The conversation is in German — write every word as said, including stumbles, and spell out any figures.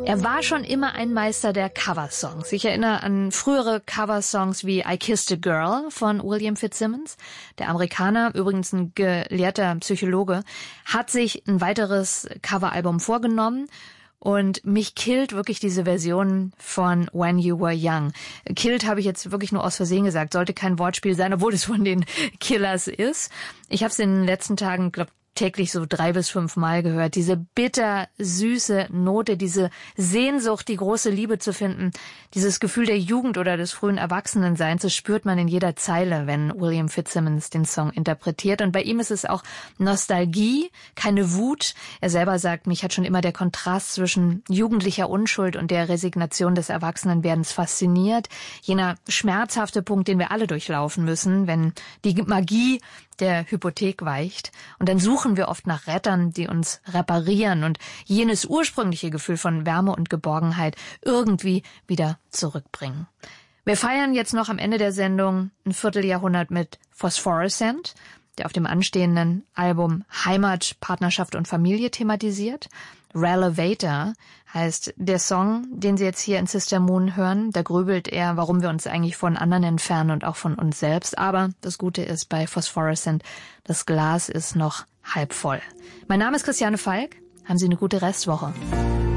Er war schon immer ein Meister der Coversongs. Ich erinnere an frühere Coversongs wie I Kissed a Girl von William Fitzsimmons. Der Amerikaner, übrigens ein gelehrter Psychologe, hat sich ein weiteres Coveralbum vorgenommen. Und mich killt wirklich diese Version von When You Were Young. Killt habe ich jetzt wirklich nur aus Versehen gesagt. Sollte kein Wortspiel sein, obwohl es von den Killers ist. Ich habe es in den letzten Tagen, glaube täglich so drei bis fünf Mal gehört. Diese bitter-süße Note, diese Sehnsucht, die große Liebe zu finden, dieses Gefühl der Jugend oder des frühen Erwachsenenseins, das spürt man in jeder Zeile, wenn William Fitzsimmons den Song interpretiert. Und bei ihm ist es auch Nostalgie, keine Wut. Er selber sagt, mich hat schon immer der Kontrast zwischen jugendlicher Unschuld und der Resignation des Erwachsenenwerdens fasziniert. Jener schmerzhafte Punkt, den wir alle durchlaufen müssen, wenn die Magie der Hypothek weicht. Und dann suchen wir oft nach Rettern, die uns reparieren und jenes ursprüngliche Gefühl von Wärme und Geborgenheit irgendwie wieder zurückbringen. Wir feiern jetzt noch am Ende der Sendung ein Vierteljahrhundert mit Phosphorescent, der auf dem anstehenden Album Heimat, Partnerschaft und Familie thematisiert. Relevator heißt der Song, den Sie jetzt hier in Sister Moon hören. Da grübelt er, warum wir uns eigentlich von anderen entfernen und auch von uns selbst. Aber das Gute ist bei Phosphorescent, das Glas ist noch halb voll. Mein Name ist Christiane Falk. Haben Sie eine gute Restwoche.